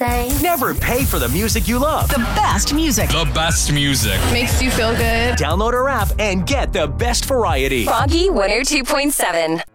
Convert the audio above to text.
say? Never pay for the music you love. The best music. The best music. Makes you feel good. Download our app and get the best variety. Froggy 102.7.